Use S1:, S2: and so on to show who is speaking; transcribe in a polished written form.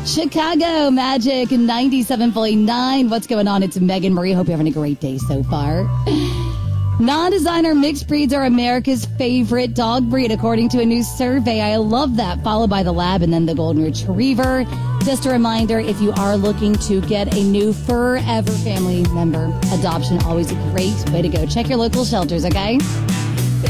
S1: Chicago Magic 97.9. What's going on? It's Megan Marie. Hope you're having a great day so far. Non-designer mixed breeds are America's favorite dog breed, according to a new survey. I love that. Followed by the Lab and then the Golden Retriever. Just a reminder, if you are looking to get a new forever family member, adoption always a great way to go. Check your local shelters, okay?